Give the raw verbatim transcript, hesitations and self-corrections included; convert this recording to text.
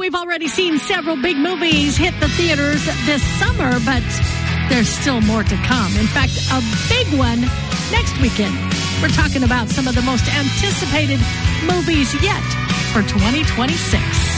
we've already seen several big movies hit the theaters this summer, but there's still more to come. In fact, a big one next weekend. We're talking about some of the most anticipated movies yet for twenty twenty-six.